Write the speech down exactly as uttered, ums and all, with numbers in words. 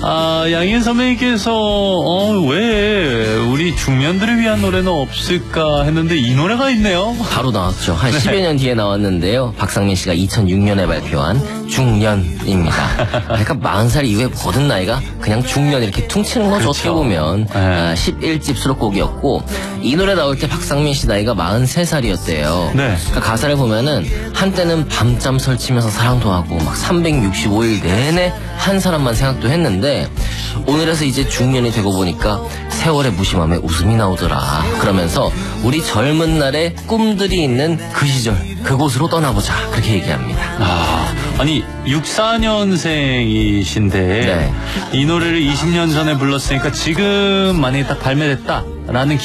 아, 양희은 선배님께서 어, 왜 우리 중년들을 위한 노래는 없을까 했는데 이 노래가 있네요. 바로 나왔죠. 한 네. 십여 년 뒤에 나왔는데요. 박상민 씨가 이천육 년에 발표한 중년입니다. 그러니까 마흔 살 이후에 모든 나이가 그냥 중년 이렇게 퉁치는 거죠. 그렇죠. 어떻게 보면 네. 아, 십일 집 수록곡이었고 이 노래 나올 때 박상민 씨 나이가 마흔세 살이었대요. 네. 그러니까 가사를 보면은 한때는 밤잠 설치면서 사랑도 하고 막 삼백육십오 일 내내 한 사람만 생각도 했는데 오늘에서 이제 중년이 되고 보니까 세월의 무심함에 웃음이 나오더라. 그러면서 우리 젊은 날의 꿈들이 있는 그 시절 그곳으로 떠나보자 그렇게 얘기합니다. 아, 아니 육십사 년생이신데 네. 이 노래를 이십 년 전에 불렀으니까 지금 만약에 딱 발매됐다라는